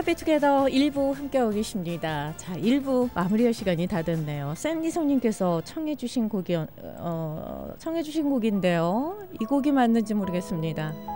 해피투게더 1부 함께하고 계십니다. 자, 1부 마무리할 시간이 다 됐네요. 샌디송님께서 청해주신 곡인데요. 이 곡이 맞는지 모르겠습니다.